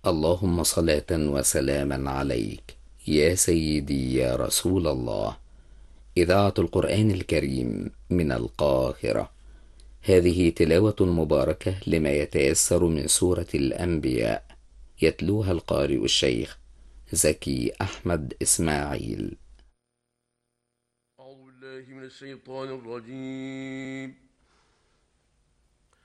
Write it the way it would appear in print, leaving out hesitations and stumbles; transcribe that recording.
اللهم صلاة وسلاما عليك يا سيدي يا رسول الله. إذاعة القرآن الكريم من القاهرة. هذه تلاوة مباركة لما يتيسر من سورة الأنبياء، يتلوها القارئ الشيخ زكي أحمد إسماعيل. أعوذ بالله من الشيطان الرجيم.